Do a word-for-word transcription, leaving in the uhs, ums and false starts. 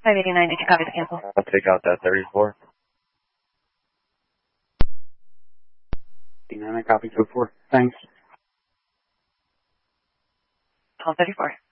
five eighty-nine, I can copy the cancel. I'll take out that thirty-four. eighty-nine, I copy two four. Thanks. twelve thirty-four.